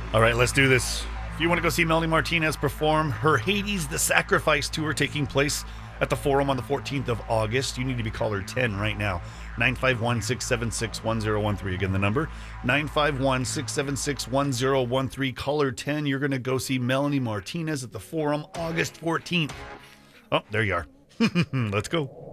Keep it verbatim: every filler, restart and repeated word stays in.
All right, let's do this. If you want to go see Melanie Martinez perform her Hades the Sacrifice tour taking place at the Forum on the fourteenth of August, you need to be caller ten right now. nine five one, six seven six, one zero one three. Again, the number nine five one, six seven six, one zero one three. Caller ten, you're going to go see Melanie Martinez at the Forum August fourteenth. Oh, there you are. Let's go.